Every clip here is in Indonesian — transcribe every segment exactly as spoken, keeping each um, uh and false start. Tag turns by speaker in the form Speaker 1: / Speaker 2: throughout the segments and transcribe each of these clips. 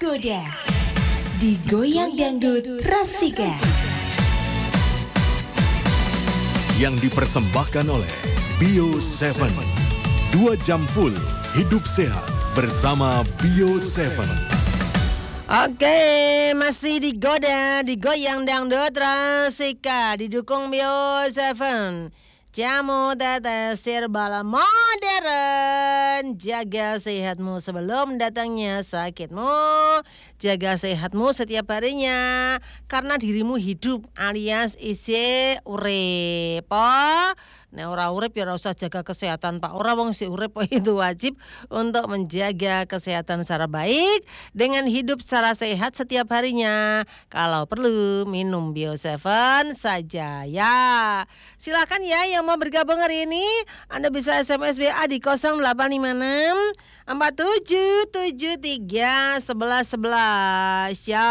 Speaker 1: tergoda, digoyang dangdut Rasika.
Speaker 2: Yang dipersembahkan oleh Bio tujuh. Dua jam full hidup sehat bersama Bio tujuh.
Speaker 3: Oke, masih digoda, digoyang dangdut Rasika, didukung Bio tujuh. Jamu tetes Sirbala modern. Jaga sehatmu sebelum datangnya sakitmu. Jaga sehatmu setiap harinya, karena dirimu hidup alias isi urip. Nek ora urip ya ora usah jaga kesehatan Pak. Ora wong si urip itu wajib untuk menjaga kesehatan secara baik dengan hidup secara sehat setiap harinya. Kalau perlu minum Bio tujuh saja ya. Silakan ya yang mau bergabung hari ini. Anda bisa S M S W A di nol delapan lima enam empat tujuh tujuh tiga satu satu satu ya.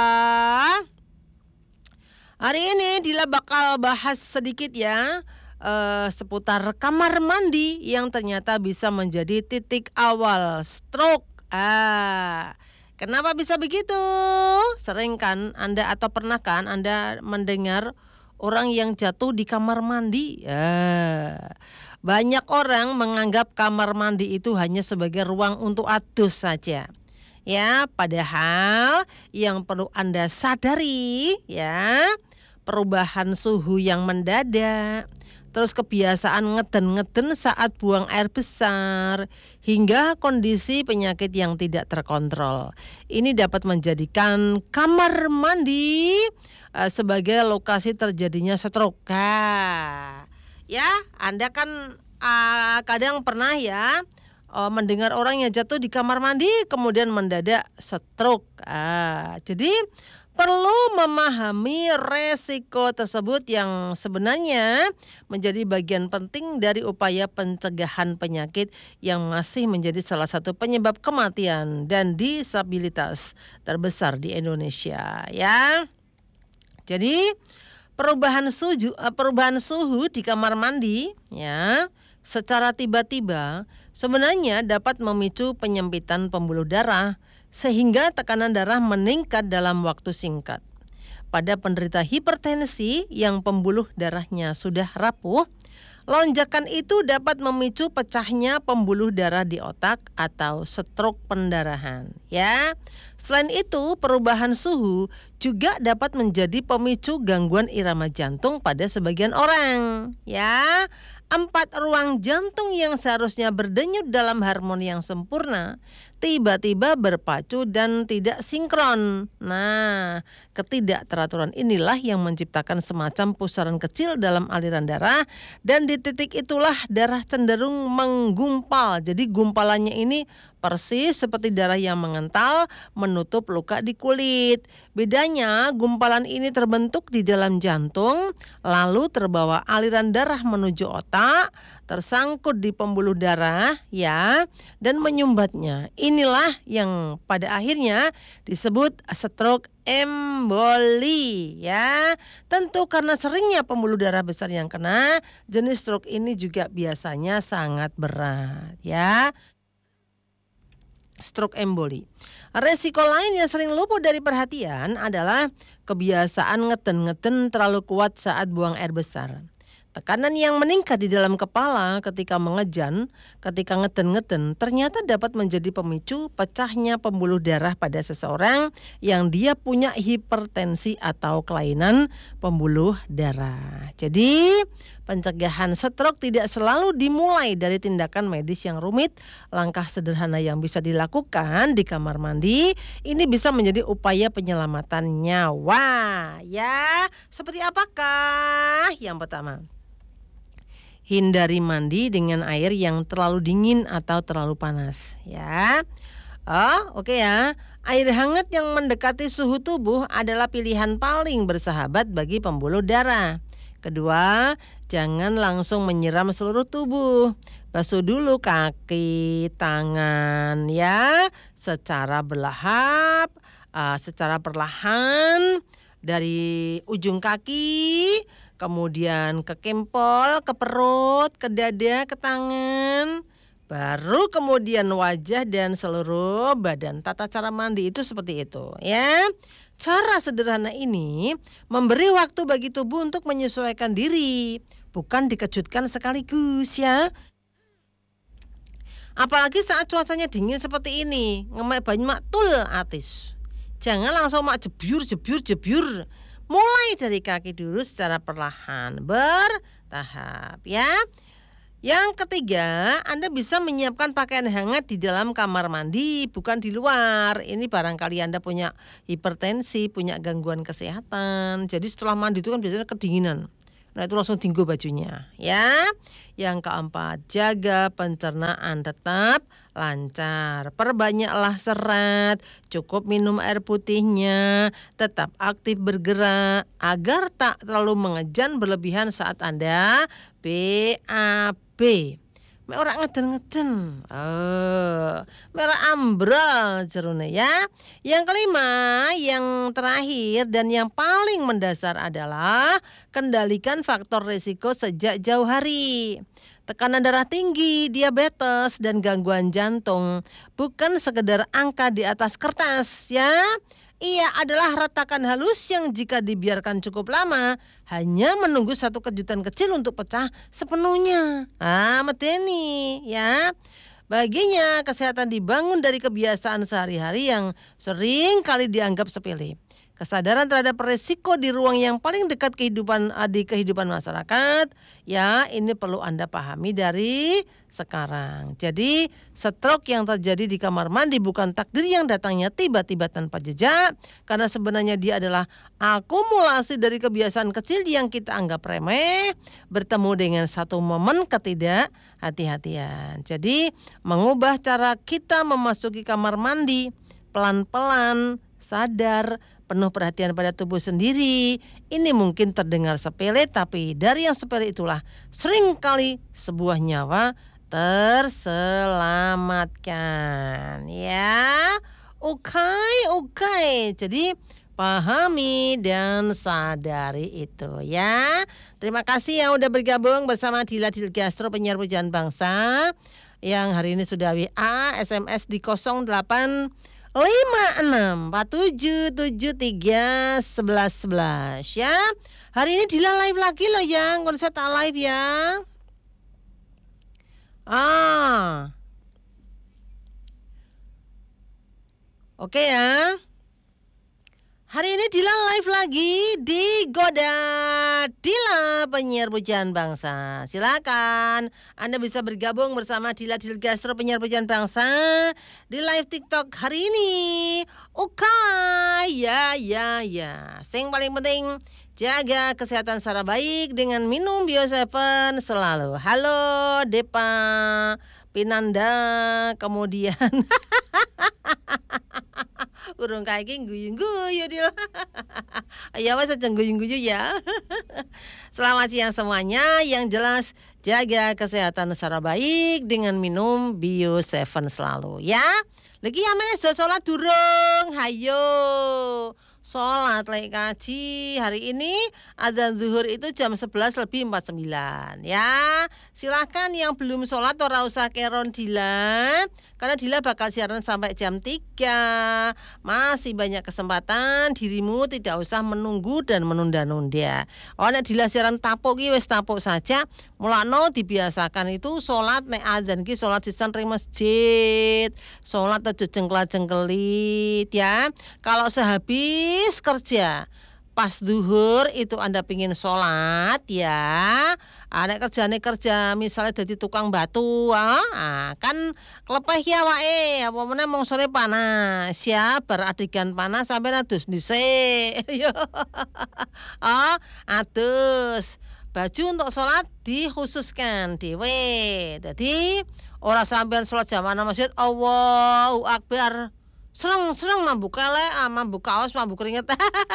Speaker 3: Hari ini Dila bakal bahas sedikit ya. Uh, seputar kamar mandi yang ternyata bisa menjadi titik awal stroke. Ah, kenapa bisa begitu? Sering kan Anda atau pernah kan Anda mendengar orang yang jatuh di kamar mandi? Ah, banyak orang menganggap kamar mandi itu hanya sebagai ruang untuk adus saja. Ya, padahal yang perlu Anda sadari ya, perubahan suhu yang mendadak, terus kebiasaan ngeden-ngeden saat buang air besar, hingga kondisi penyakit yang tidak terkontrol. Ini dapat menjadikan kamar mandi uh, sebagai lokasi terjadinya stroke. Nah, ya, Anda kan uh, kadang pernah ya uh, mendengar orang yang jatuh di kamar mandi kemudian mendadak stroke. Uh, jadi perlu memahami resiko tersebut yang sebenarnya menjadi bagian penting dari upaya pencegahan penyakit yang masih menjadi salah satu penyebab kematian dan disabilitas terbesar di Indonesia ya. Jadi perubahan suhu perubahan suhu di kamar mandi ya secara tiba-tiba sebenarnya dapat memicu penyempitan pembuluh darah sehingga tekanan darah meningkat dalam waktu singkat. Pada penderita hipertensi yang pembuluh darahnya sudah rapuh, lonjakan itu dapat memicu pecahnya pembuluh darah di otak atau stroke pendarahan. Ya, selain itu perubahan suhu juga dapat menjadi pemicu gangguan irama jantung pada sebagian orang. Ya, empat ruang jantung yang seharusnya berdenyut dalam harmoni yang sempurna tiba-tiba berpacu dan tidak sinkron. Nah, ketidakteraturan inilah yang menciptakan semacam pusaran kecil dalam aliran darah, dan di titik itulah darah cenderung menggumpal. Jadi gumpalannya ini persis seperti darah yang mengental menutup luka di kulit. Bedanya gumpalan ini terbentuk di dalam jantung, lalu terbawa aliran darah menuju otak, tersangkut di pembuluh darah ya, dan menyumbatnya. Inilah yang pada akhirnya disebut stroke emboli ya. Tentu karena seringnya pembuluh darah besar yang kena, jenis stroke ini juga biasanya sangat berat ya. Stroke emboli. Resiko lain yang sering luput dari perhatian adalah kebiasaan ngeden-ngeden terlalu kuat saat buang air besar. Tekanan yang meningkat di dalam kepala ketika mengejan, ketika ngeden-ngeden, ternyata dapat menjadi pemicu pecahnya pembuluh darah pada seseorang yang dia punya hipertensi atau kelainan pembuluh darah. Jadi, pencegahan stroke tidak selalu dimulai dari tindakan medis yang rumit. Langkah sederhana yang bisa dilakukan di kamar mandi ini bisa menjadi upaya penyelamatan nyawa. Ya, seperti apakah? Yang pertama, hindari mandi dengan air yang terlalu dingin atau terlalu panas ya. Oh, oke okay ya. Air hangat yang mendekati suhu tubuh adalah pilihan paling bersahabat bagi pembuluh darah. Kedua, jangan langsung menyiram seluruh tubuh. Basuh dulu kaki, tangan ya, secara berlahap, uh, secara perlahan dari ujung kaki, kemudian ke kempol, ke perut, ke dada, ke tangan. baru kemudian wajah dan seluruh badan. Tata cara mandi itu seperti itu ya. Cara sederhana ini memberi waktu bagi tubuh untuk menyesuaikan diri, bukan dikejutkan sekaligus ya. Apalagi saat cuacanya dingin seperti ini, ngemek banyu mak tul atis. Jangan langsung mak jebyur jebyur jebyur. Mulai dari kaki dulu secara perlahan, bertahap ya. Yang ketiga, Anda bisa menyiapkan pakaian hangat di dalam kamar mandi, bukan di luar. Ini barangkali Anda punya hipertensi, punya gangguan kesehatan. Jadi setelah mandi itu kan biasanya kedinginan. Nah itu langsung tinggu bajunya ya. Yang keempat, jaga pencernaan tetap lancar. Perbanyaklah serat, cukup minum air putihnya, tetap aktif bergerak agar tak terlalu mengejan berlebihan saat Anda B A B. Mek ora ngeden-ngeden. Oh, merah ambrol jerone ya. Yang kelima, yang terakhir dan yang paling mendasar adalah kendalikan faktor risiko sejak jauh hari. Tekanan darah tinggi, diabetes dan gangguan jantung bukan sekedar angka di atas kertas ya. Ia adalah retakan halus yang jika dibiarkan cukup lama hanya menunggu satu kejutan kecil untuk pecah sepenuhnya. Ah, medeni ya. Baginya kesehatan dibangun dari kebiasaan sehari-hari yang sering kali dianggap sepele. Kesadaran terhadap resiko di ruang yang paling dekat kehidupan di kehidupan masyarakat, ya ini perlu Anda pahami dari sekarang. Jadi stroke yang terjadi di kamar mandi bukan takdir yang datangnya tiba-tiba tanpa jejak, karena sebenarnya dia adalah akumulasi dari kebiasaan kecil yang kita anggap remeh, bertemu dengan satu momen ketidakhati-hatian. Jadi mengubah cara kita memasuki kamar mandi pelan-pelan, sadar, penuh perhatian pada tubuh sendiri. Ini mungkin terdengar sepele, tapi dari yang sepele itulah seringkali sebuah nyawa terselamatkan ya. Oke, oke. Jadi pahami dan sadari itu ya. Terima kasih yang udah bergabung bersama Dila Dilgastro, penyiar Pujian Bangsa, yang hari ini sudah W A, S M S di nol delapan lima enam empat tujuh tujuh tiga sebelas sebelas ya. Hari ini Dila live lagi loh yang konser tak live ya. Ah. Oke ya. Hari ini Dila live lagi di Goda Dila, penyiar Pujian Bangsa. Silakan Anda bisa bergabung bersama Dila Dilgastro, penyiar Pujian Bangsa, di live TikTok hari ini. Oke, ya ya ya. Yang paling penting jaga kesehatan secara baik dengan minum Bio tujuh selalu. Halo Depa Pinanda, kemudian urung kae iki guyu-guyu Dil. Ya wes aja guyu-guyu ya. Selamat siang semuanya. Yang jelas jaga kesehatan secara baik dengan minum Bio tujuh selalu ya. Lagi amene sudah sholat durung? Hayo sholat lek kaji. Hari ini adzan zuhur itu jam sebelas lebih empat puluh sembilan ya. Silahkan yang belum sholat ora usah keron Dila, karena Dila bakal siaran sampai jam tiga. Masih banyak kesempatan, dirimu tidak usah menunggu dan menunda-nunda. Oh nek Dila siaran tapuk ki wis tapuk saja. Mulakno dibiasakan itu sholat nek adzan ki sholat sisan ring masjid. Sholat aja jengkla-jengkelit ya. Kalau sehabis kerja pas duhur itu Anda pingin sholat ya, anak kerjane kerja misalnya jadi tukang batu, ah, kan kelepeh ya wae, apa meneh mong sore panas ya, beradegan panas sampai adus dhisik. Ah, adus. Baju untuk sholat dikhususkan dhewe. Jadi ora sampean sholat jamaah masjid Allahu Akbar sereng-sereng mambu kelek, ah, mambu kaos, mambu keringet.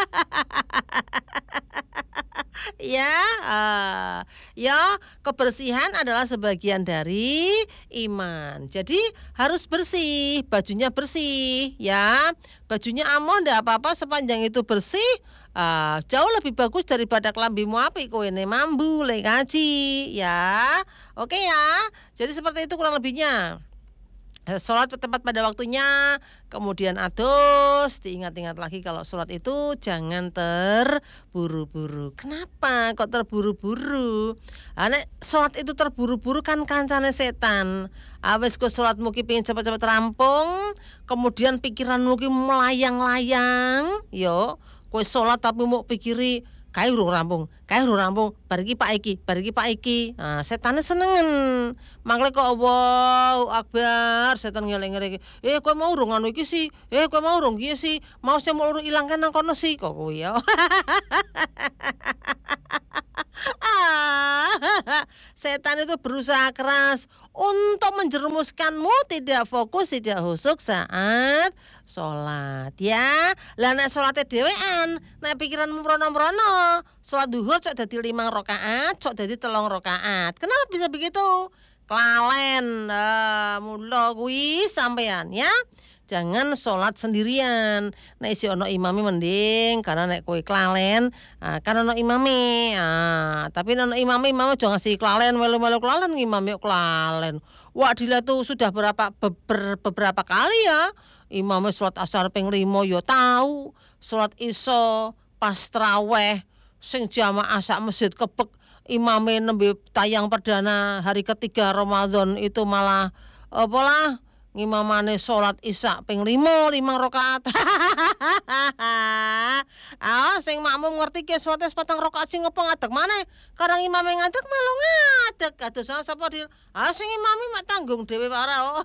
Speaker 3: Ya, uh, ya kebersihan adalah sebagian dari iman. Jadi harus bersih, bajunya bersih, ya. Bajunya amoh ndak apa-apa sepanjang itu bersih. uh, jauh lebih bagus daripada kelambimu apik kowe ne mambu lek kaji ya. Oke ya. Jadi seperti itu kurang lebihnya. Sholat tepat pada waktunya, kemudian adus, diingat-ingat lagi kalau sholat itu jangan terburu-buru. Kenapa kok terburu-buru? Ane sholat itu terburu-buru kan kancane setan. Awes kok sholatmu ki pengen cepat-cepat rampung, kemudian pikiranmu ki melayang-layang, yo, kowe sholat tapi mau pikiri kae urung rampung, kae urung rampung, bar iki Pak iki, bar iki Pak iki. Nah, setane senengen. Mangke kok Allahu Akbar, setan ngeleng-ngeleng. Eh, kowe mau urung anu iki sih? Eh, kowe mau urung iki sih? Mau sing mau urung ilangkan nang kono sih kok kowe ya. Setan itu berusaha keras untuk menjerumuskanmu tidak fokus, tidak husuk saat sholat ya. Lah nek sholatnya dhewean, nek pikiranmu mrono-mrono, sholat duhur cok dadi lima rakaat, cok dadi telung rakaat. Kenapa bisa begitu? Kelalen, uh, mula kuwi sampean ya. Jangan sholat sendirian. Nek isi ono imami mending, karena nek kowe kelalen, ah, kan ono imami. Ah, tapi ono imami imami aja ngasih kelalen, melu-melu kelalen imami kelalen. Wah, dila tuh sudah berapa beber, beberapa kali ya. Imami sholat asar ping limo ya tahu, sholat isya pas traweh sing jamaah sak masjid kebek imame nembe tayang perdana hari ketiga Ramadan itu malah apalah ngimamane sholat isya ping lima, lima rakaat. Ah, sing makmum ngerti ki sholat patang rakaat sing ngopo ngadeg maneh. Karang imame ngadeg melu ngadeg. Kados sapa di. Ah, sing imame mak tanggung dhewe ora.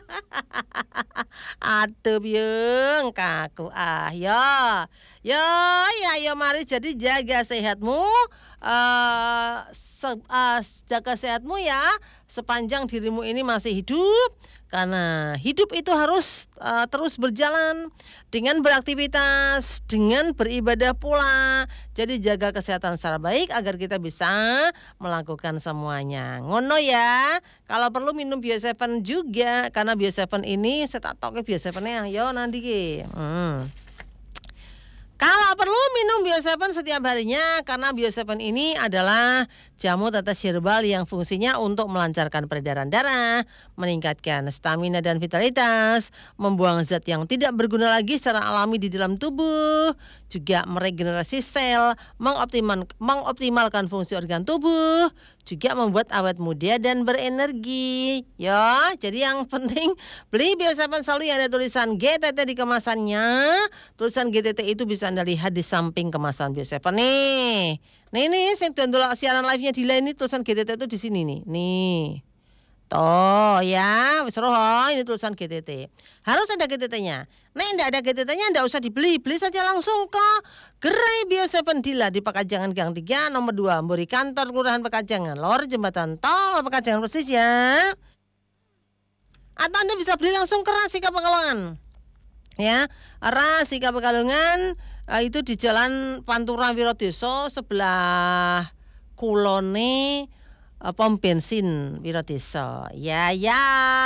Speaker 3: Aduh bieng kaku ah ya. Ya ya ya mari jadi jaga sehatmu. Uh, se- uh, jaga sehatmu ya sepanjang dirimu ini masih hidup, karena hidup itu harus uh, terus berjalan dengan beraktivitas, dengan beribadah pula. Jadi jaga kesehatan secara baik agar kita bisa melakukan semuanya. Ngono ya. Kalau perlu minum Bio tujuh juga, karena Bio tujuh ini saya tak tahu ke Bio tujuh-nya yo nanti ki. Hmm. Kalau perlu minum Bio tujuh setiap harinya, karena Bio tujuh ini adalah jamu tetes herbal yang fungsinya untuk melancarkan peredaran darah, meningkatkan stamina dan vitalitas, membuang zat yang tidak berguna lagi secara alami di dalam tubuh, juga meregenerasi sel, mengoptimal, mengoptimalkan fungsi organ tubuh, juga membuat awet muda dan berenergi. Ya, jadi yang penting beli Bio tujuh selalu yang ada tulisan G T T di kemasannya. Tulisan G T T itu bisa Anda lihat di samping kemasan Bio tujuh nih. Nih nih, saya tonton siaran live-nya di lain ini tulisan G T T itu di sini nih. Nih. Toh ya, wis roh ini tulisan G T T. Harus ada G T T-nya. Nek enggak ada G T T-nya enggak usah dibeli, beli saja langsung ke Gerai Bio tujuh Dila di Pekajangan Gang tiga nomor dua, Mburi kantor Kelurahan Pekajangan, Lor Jembatan Tol Pekajangan persis ya. Atau Anda bisa beli langsung ke Rasika Pekalongan. Ya, Rasika Pekalongan uh, itu di Jalan Pantura Wiradesa sebelah kulone uh, pom bensin Wiradesa. Ya ya.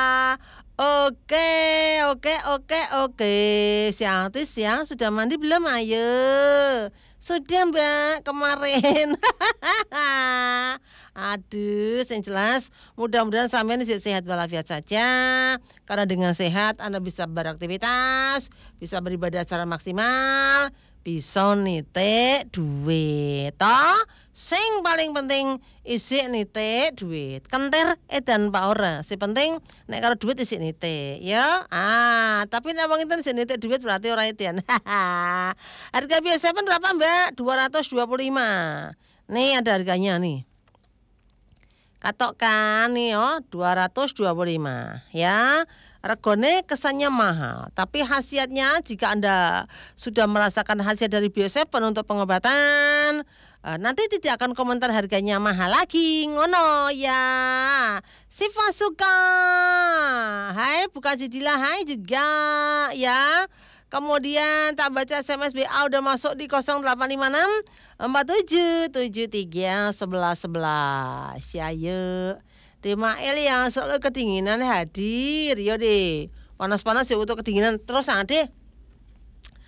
Speaker 3: Oke, oke, oke, oke. Si artis ya sudah mandi belum? Ayo. Sudah Mbak kemarin. Aduh, yang jelas mudah-mudahan sampean sehat walafiat saja. Karena dengan sehat Anda bisa beraktivitas, bisa beribadah secara maksimal, bisa nitik duit. Toh, sing paling penting isik nitik duit. Kenter edan Pak ora. Si penting nek karo duit isik nitik, ya. Ah, tapi nek wong enten isik nitik duit berarti ora edan. Harga Bio tujuh berapa, Mbak? dua ratus dua puluh lima. Nih ada harganya nih. Katokkan nih yo dua ratus dua puluh lima ya. Regone kesannya mahal, tapi khasiatnya jika Anda sudah merasakan khasiat dari Bio tujuh untuk pengobatan, nanti tidak akan komentar harganya mahal lagi. Ngono ya. Sifa suka. Hai bukan jadilah hai juga ya. Kemudian tak baca S M S B A udah masuk di nol delapan lima enam empat tujuh tujuh tiga satu satu satu. Ya yuk. Demael yang selalu kedinginan hadir. Yo deh. Panas-panas ya untuk kedinginan terus ada.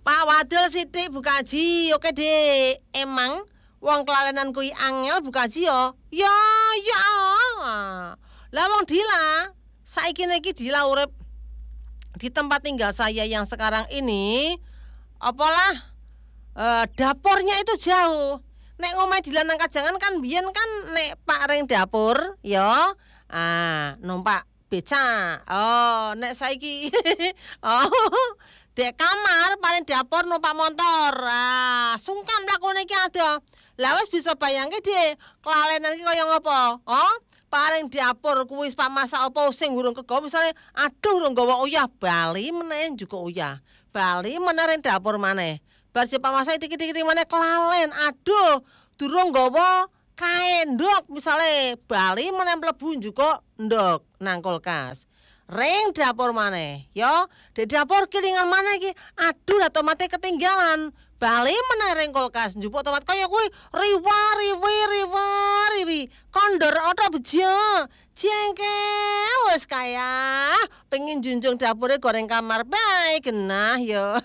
Speaker 3: Pak Wadul sithik Bu Kaji. Oke, Dek. Emang wong kelalenan kuwi angel Bu Kaji yo. Ya, ya. Lah wong Dila, saiki iki Dila urip di tempat tinggal saya yang sekarang ini, apalah eh, dapurnya itu jauh. Nek ngomai Dila nang Kajangan kan biyen kan nek Pak ring dapur, ya. Ah, numpak beca. Oh, nek saiki oh dek kamar paling dapur numpak motor. Ah, sungkan mlakune iki ada. Lah wis bisa bayangke Dek, kelalenan iki kaya ngopo? Oh, paling dapur kuwi Pak masak apa sing urung kego misale aduh urung gawa uyah bali meneh juga uyah. Bali meneh ring dapur maneh. Bar si Pak masak dikit-dikit maneh kelalen. Aduh, durung gawa kain ndok misale bali meneh mlebu juga ndok nang kulkas. Ring dapur maneh, yo. Di dapur kiringan maneh iki. Aduh, lah tomate ketinggalan. Bali meneh ring kulkas, njupuk tomat kaya kuwi riwa riwi riwa riwi. Kondor oto bejo. Jengkel wis kaya pengin junjung dapure goreng kamar bae genah yo.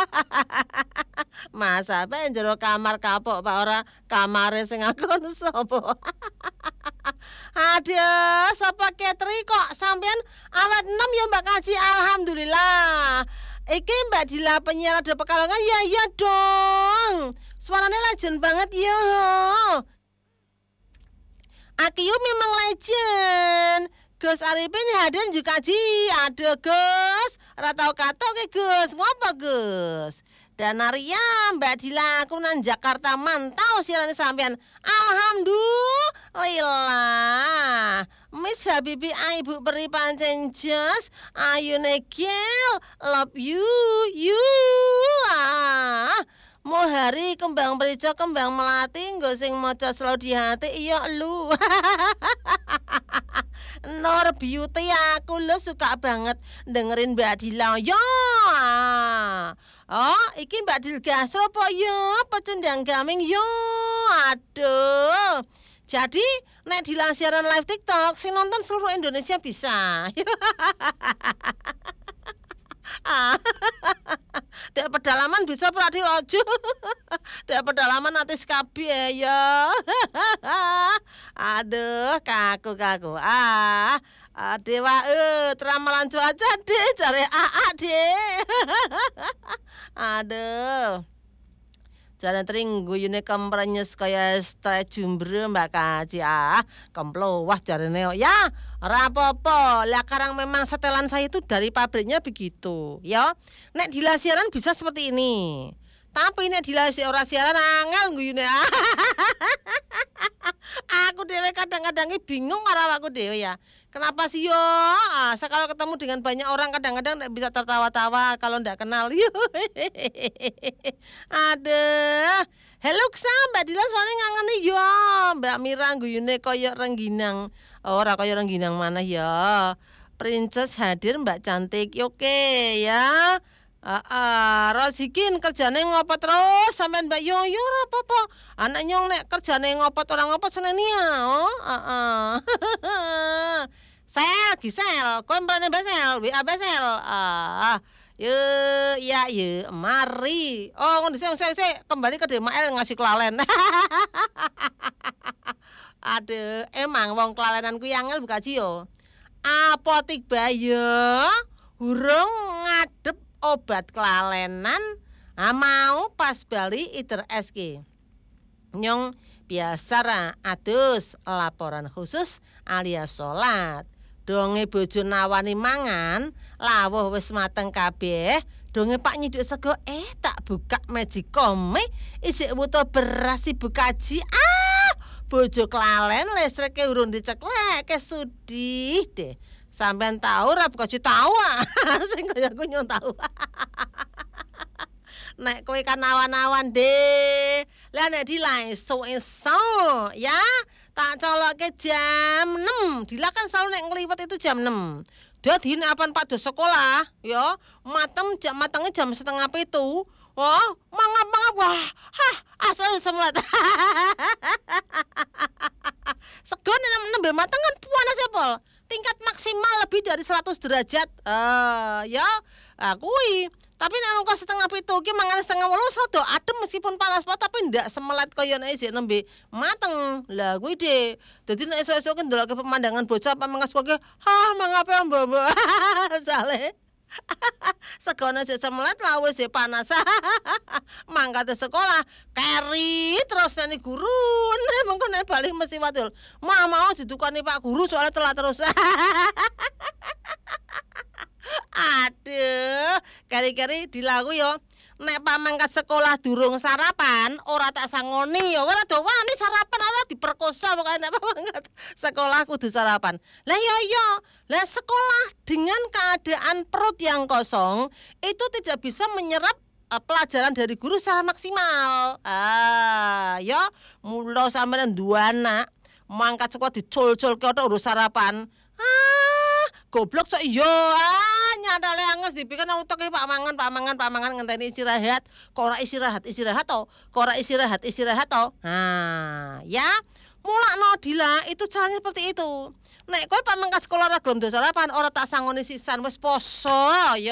Speaker 3: Masa bae jero kamar kapok Pak ora kamare sing ngakon sapa. Aduh, sapa Ketri kok sampean awet enom ya Mbak Kaji, alhamdulillah. Iki Mbak Dila penyiar Radio Pekalongan, ya ya dong. Suaranya legend banget yo. Akiu memang legend. Gus Arifin hadir juga Ji. Aduh Gus, ora tau katok ke Gus. Ngopo Gus? Dan Arya Mbak Dila aku nang Jakarta mantau siaran sampean. Alhamdulillah. Miss Habibi Ibu Peri pancen jos. Ayo negel, love you, you. Ah. Mau hari kembang merica kembang melati nggo sing maca selalu di hati iya lu. Nur Beauty aku lo suka banget dengerin Mbak Dila. Yo. Oh, iki Mbak Dil Gastro po yo, pecundang gaming yo. Aduh. Jadi nek Dila siaran live TikTok sing nonton seluruh Indonesia bisa. Ah. Dek pedalaman bisa pradi ojo. Dek pedalaman nanti kabeh ya. Aduh, kaku-kaku. Ah. Dewa eh ramalan cuaca deh cari aa deh. Aduh. Jalan tering guyune kemprenyes kaya stre jumbre Mbak Kaji. Ah, kemplo wah jarene ya. Ora apa-apa. Lah karang memang setelan saya itu dari pabriknya begitu, ya. Nek Dila siaran bisa seperti ini. Tapi nek Dila ora siaran angel guyune. Aku dhewe kadang-kadang bingung karo aku dhewe ya. Kenapa sih yo? Ah, saya kalau ketemu dengan banyak orang kadang-kadang nggak bisa tertawa-tawa kalau nggak kenal. Aduh. Hello Ksa, Mbak Dila soalnya ngangeni yo. Mbak Mira guyune koyo rengginang. Ora koyo rengginang mana ya. Princess hadir Mbak cantik. Oke ya. Ah, ah, Rosikin kerjane ngopot terus sampean Mbak yo yo ora apa-apa. Anak nyong nek kerjane ngopot orang ngopot seneni ya. Oh, ah, ah. Sel, Gisel, kowe mrene besel, W A besel. Ah, ye ya ye, mari. Oh, ngono sik sik kembali ke Demael ngasih kelalen. Aduh, emang wong kelalenan kuwi angel Bu Kaji yo. Apotik Bayo urung ngadep obat kelalenan, ah, mau pas bali iter S K. Nyong biasa ra adus laporan khusus alias salat. Donge bojo nawani mangan, lawuh wis mateng kabeh. Donge Pak nyiduk sego eh tak buka Magicome, isih wuto beras Ibu Kaji. Ah, bojo kelalen listrike urung diceklek, kesudih deh. Sampean tahu ra Bu Kaji tahu ah. Sing kaya aku nyong tahu. Nek kowe kan awan-awan deh. Lah nek Dila esuk-esuk ya tak colokke jam enam. Dila kan selalu nek ngliwet itu jam enam. Dadi nek apan Pak do sekolah ya, matem jam matenge jam setengah pitu. Oh, mangap-mangap wah. Hah, asal semlat. Segon nembe mateng kan panas ya, Pol. Tingkat maksimal lebih dari seratus derajat. Uh, ya, Ah kuwi. Tapi nek mengko setengah pitu ki mangan setengah wolu rada adem meskipun panas banget tapi ndak semelet kaya nek isih nembe mateng. Lah kuwi de. Dadi nek esuk-esuk ki ndelokke pemandangan bocah apa mangas kok ha mangape mbok-mbok. Sale. Segone sik semelet lah wis panas. Mangkat sekolah keri terus nani guru. Mengko nek bali mesti wadul. Ma mau ditukani Pak Guru soalnya telat terus. Aduh, kari-kari dilaku yo. Nek pamangkat sekolah durung sarapan, ora tak sangoni yo. Ora do wani sarapan ora diperkosa pokoke nek pamangkat sekolah kudu sarapan. Lah yo yo, lah sekolah dengan keadaan perut yang kosong itu tidak bisa menyerap uh, pelajaran dari guru secara maksimal. Ah, yo mulo sampeyan dua anak mangkat sekolah dicul-cul ke urus sarapan. Ah, goblok sok yo. Ah, nyadale anges dipikir utek Pak mangan, Pak mangan, Pak mangan ngenteni istirahat. Kok ora istirahat, istirahat to? Kok ora istirahat, istirahat to? Nah, ya. Mulakno Dila, itu caranya seperti itu. Nek kowe Pak mangkat sekolah ora gelem sarapan, ora tak sangoni sisan wis poso yo.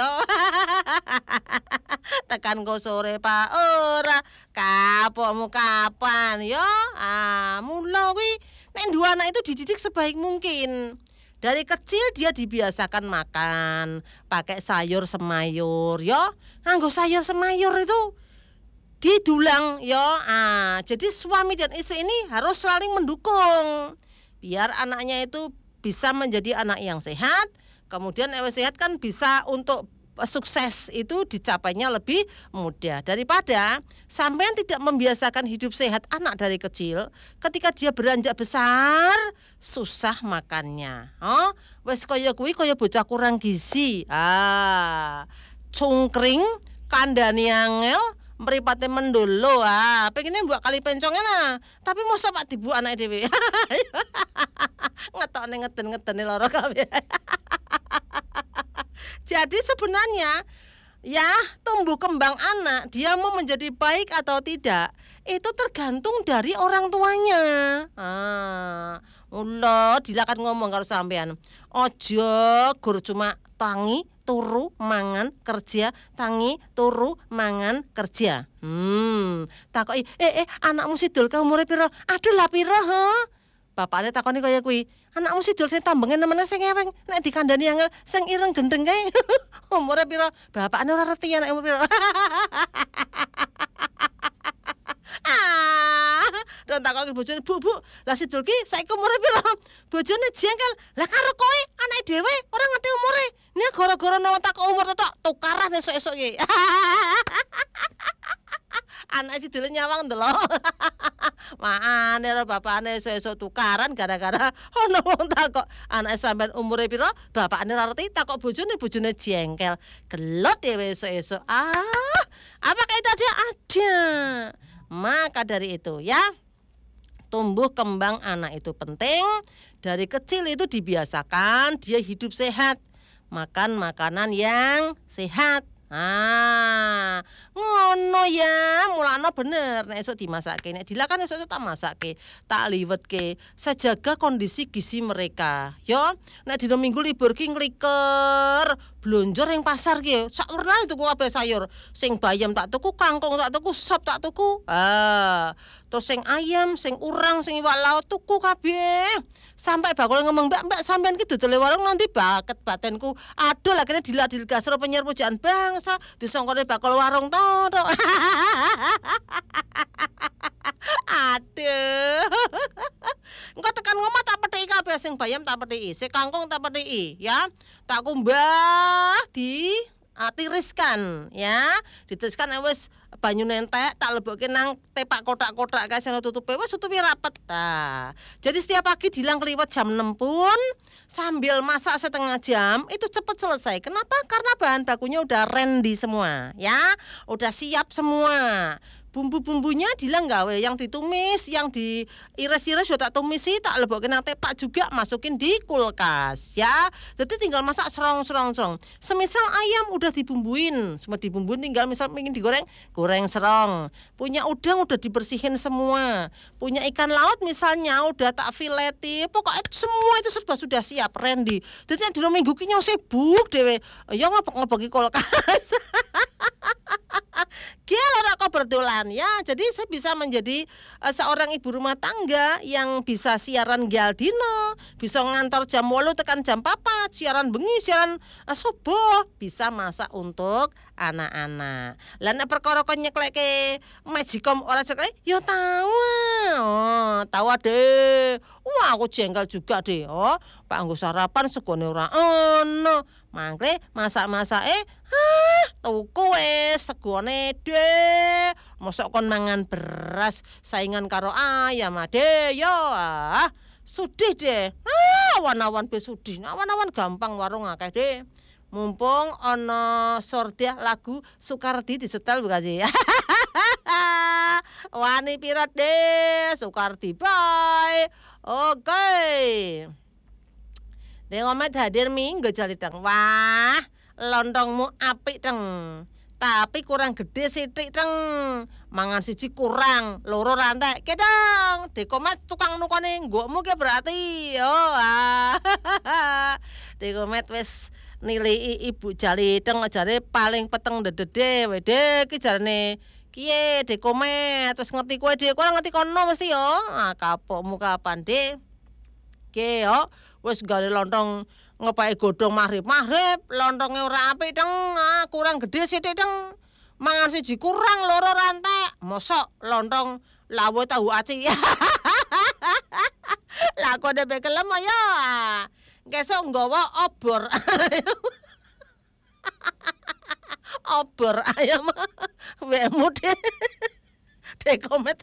Speaker 3: Tekan go sore Pak ora. Kapokmu kapan yo? Ah, mula kuwi nek dua anak itu dididik sebaik mungkin. Dari kecil dia dibiasakan makan pakai sayur semayur yo. Nganggo sayur semayur itu didulang yo. Ah, jadi suami dan istri ini harus saling mendukung biar anaknya itu bisa menjadi anak yang sehat. Kemudian ewes sehat kan bisa untuk sukses itu dicapainya lebih mudah daripada sampean tidak membiasakan hidup sehat anak dari kecil. Ketika dia beranjak besar susah makannya. Oh, wes kaya kuwi kaya bocah kurang gizi. Ah, cungkring, kandhane angel, mripate mendolo. Ah, pengine mbok kali pencongnya lah. Tapi mosok Pak dibu anake dhewe. Ngetokne ngeden-ngedene lara kabeh. Jadi sebenarnya ya tumbuh kembang anak dia mau menjadi baik atau tidak itu tergantung dari orang tuanya. Ah, mula dilakan ngomong karo sampean. Ojo gur cuma tangi turu mangan kerja, tangi turu mangan kerja. Hmm, takoki, "Eh eh anakmu sidul ka umure pira?" "Aduh lah pira, he?" Bapakne takoni kaya kuwi. "Anakmu sidul sing tambenge nemene sing eweng, nek dikandani angel sing ireng gendeng kae." Umure pira? Bapakne ora ngerti anake umur pira. Ah, dan takoki bojone, "Bu, Bu, lah sidul ki saiki umure pira?" Bojone jengkel, "Lah karo kowe anake dhewe ora ngerti umure. Nek gara-gara nang tak umur tok tukaran esuk-esuk iki." Anak sidul nyawang ndelok. Maane karo bapakne esuk-esuk tukaran gara-gara ana wong takok anake sampean umure pira, bapakne ora ngerti, takok bojone, bojone jengkel. Gelot ya esuk-esuk. Ah, apakah itu ada? Ada. Maka dari itu ya, tumbuh kembang anak itu penting. Dari kecil itu dibiasakan dia hidup sehat, makan makanan yang sehat. Ah, ngono ya, mulane bener nek esuk dimasakke. Nek dilakan esuk tak masakke, tak liwetke, sejaga kondisi gizi mereka. Yo, nek dina Minggu libur ki ngeliker, blonjor ning pasar ki, sak wernane tuku kabeh sayur. Sing bayam tak tuku, kangkung tak tuku, sop tak tuku. Ah, terus sing ayam, sing urang, sing iwak laut tuku kabeh. Sampai bakul ngomong, "Mbak, Mbak sampean ki dodol warung nanti baket batenku." Aduh lah kene diladil gasro penyiar pujaan bangsa disongkone bakul warung to. Aduh. Engko tekan ngomah tak pethiki kabeh sing bayam tak pethiki, sing kangkung tak pethiki ya. Tak kumbah di uh, tiriskan ya. Ditiriskan wis banyu nentek tak lebokke nang tepak kotak-kotak kae sing tutupe wis tutupi rapet. Nah, jadi setiap pagi dilang kliwat jam enam pun sambil masak setengah jam itu cepet selesai. Kenapa? Karena bahan bakunya udah ready semua ya. Udah siap semua. bumbu-bumbunya Dila gawe yang ditumis, yang diiris-iris sudah tak tumisi, tak lebokin nang tepak juga, masukin di kulkas ya. Jadi tinggal masak serong-serong-serong. Semisal ayam udah dibumbuin, semua dibumbuin, tinggal misal ingin digoreng, goreng serong. Punya udang udah dibersihin semua. Punya ikan laut misalnya udah tak fileti, pokoknya semua itu serba sudah siap ready. Jadi yang dino minggu ki sibuk dhewe. Ya ngobok-ngoboki kulkas. Gila ora kok berdolan ya. Jadi saya bisa menjadi uh, seorang ibu rumah tangga yang bisa siaran gyal dino, bisa ngantor jam wolu tekan jam papat, siaran bengi, siaran uh, subuh, bisa masak untuk anak-anak. Lah nek perkara kon nyekleke Magicom ora ceklek, ya tahu. Oh, tahu deh. Wah, aku jengkel juga deh. Oh, Pak nggo sarapan segone ora ono. Mangkle masak-masake ah tuku wis segone deh. Mosok kon mangan beras saingan karo ayam ade yo ah. Sudih deh. Ah, awan-awan be sudih. Awan-awan gampang warung akeh deh. Mumpung ana sordiah lagu Sukardi disetel bukan sih? Wani pirat deh Sukardi bye. Oke. Okay. Dengomet hadir minggu jali deng. Wah, lontongmu apik deng. Tapi kurang gede sithik deng. Mangan siji kurang, loro rantek. Ke dong, Dekomet tukang nukone nggokmu ke berarti. Oh, ah. Dekomet wis nilai ibu jali deng jare paling peteng dedede wede ki jarene. Kiye Dekomet terus ngerti kowe dhewe ora ngerti kono mesti yo. Ah, kapokmu kapan, Dek? Ki yo. Wis gawe lontong ngepake godhong magrib-magrib, lontonge ora apik deng, ah, kurang gede sithik deng. Mangan siji kurang, loro rantek. Mosok lontong lawuh tahu aci. Lah kok dhewe kelem ya. Kesuk nggawa obor. Obor ayam. Wekmu deh. Dekomet.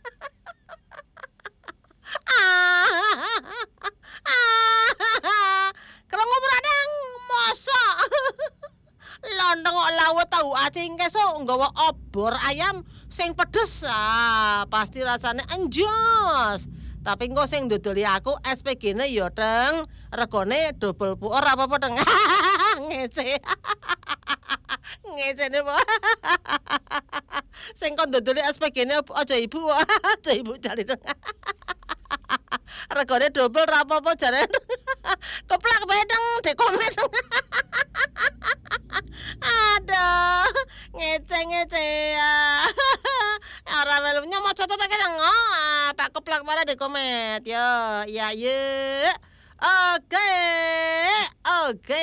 Speaker 3: Krungu pradang mosok lontong kok lawuh tahu acing kesuk nggawa obor ayam sing pedes ah pasti rasane enjos. Tapi engko sing ndodoli aku S P G-ne ya teng regane double pu ora apa-apa teng. Ngece. Ngecene po. Sing kon ndodoli S P G-ne aja ibu, aja ibu jare teng. Regane double ra apa-apa jare. Keplak bae deng Dekomet. Aduh, ngece-ngece ya. Ora welune maca to tak nang. Pak keplak marah Dekomet. Yo, ya yuk. Oke. Oke.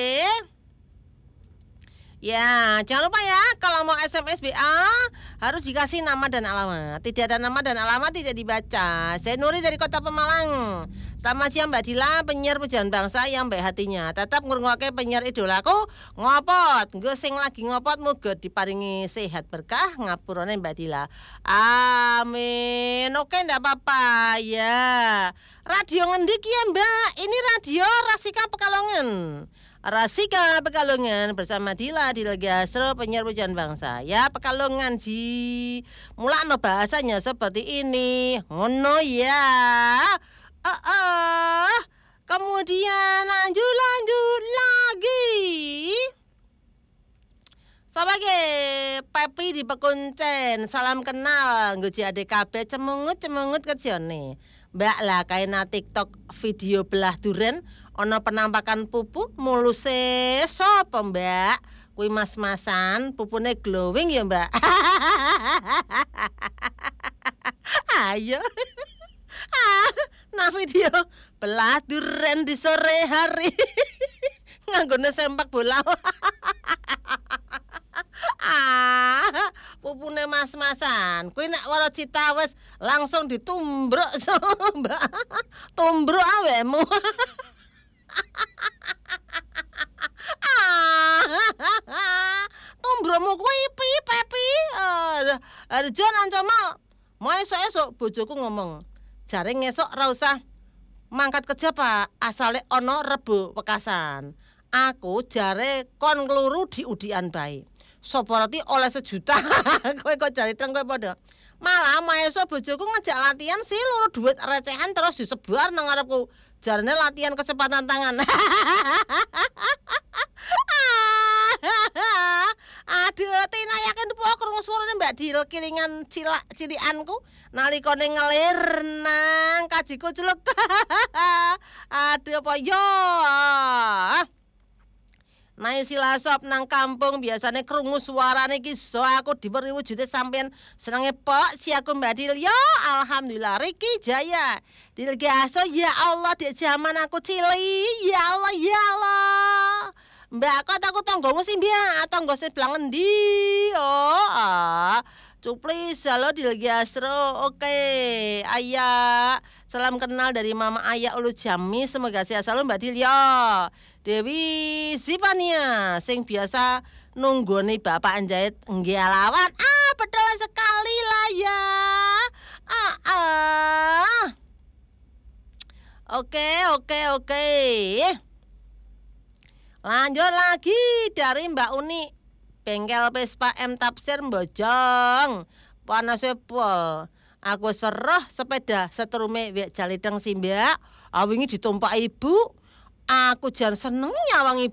Speaker 3: Ya, jangan lupa ya kalau mau S M S B A harus dikasih nama dan alamat. Tidak ada nama dan alamat tidak dibaca. Saya Nuri dari Kota Pemalang. Selamat siang Mbak Dila, penyiar pujian bangsa yang baik hatinya. Tetap ngrungokke penyiar idolaku ngopot. Nggo sing lagi ngopot muga diparingi sehat berkah ngapurane Mbak Dila. Amin. Oke ndak apa-apa ya. Radio ngendi ki ya Mbak? Ini radio Rasika Pekalongan. Rasika Pekalongan bersama Dila Dila Gastro penyiar pujian bangsa. Ya Pekalongan ji. Mulakno bahasanya seperti ini. Ngono ya. Eh uh, uh. Kemudian lanjut-lanjut lagi. Sebagai Pepi di Pekuncen, salam kenal. Nggo Ade K B cemungut-cemungut kejone. Mbak lah kaina TikTok video belah duren. Ono penampakan pupu muluse sapa Mbak? Kuwi mas-masan, pupune glowing ya Mbak. Ayo. Ah, nah video belah duren di sore hari. Nganggone sempak bola. Ah, pupune mas-masan. Kuwi nek waro cita wis langsung ditumbruk sama Mbak. Tumbruk awemu. Tumbrukmu kuwi pi Pepi. Aduh, jan ancamal. Mau esuk-esuk bojoku ngomong. Jare ngesuk ora usah mangkat kerja Pak, asale ana Rebo Wekasan. Aku jare kon kluru diudikan bae. sapa roti oleh sejuta. Kowe kok Jaliteng kowe padha. Malah maeso bojoku ngejak latihan sih loro duit recehan terus disebar nang ngarepku. Jarane latihan kecepatan tangan. Aduh, Tina yakin po krungu suarane Mbak Dil kiringan cilak cilianku nalikane ngelir nang kajiku culuk. Aduh apa yo. Nai silasop nang kampung biasanya krungu suarane iki so aku diberi wujudnya sampean senenge pok si aku Mbak Dil yo alhamdulillah Riki Jaya Dilgaso ya Allah di zaman aku cili ya Allah ya Allah Mbak kok aku tonggomu sih mbak tonggo sebelah ngendi oh ah cuplis halo Dilgasro oke okay. Ayah salam kenal dari Mama Ayah Ulu Jami semoga sehat selalu Mbak Dil yo Dewi Zipania sing biasa nunggoni Bapak Anjait nggih lawan. Ah, betul sekali lah ya. Ah, ah. Oke, oke, oke. Lanjut lagi dari Mbak Uni. Bengkel Vespa M Tafsir Mbojong. Panase pol. Aku wis weruh sepeda setrume wek Jaliteng sih, Mbak. Awingi ditumpak ibu. Aku jan seneng nyawang ibu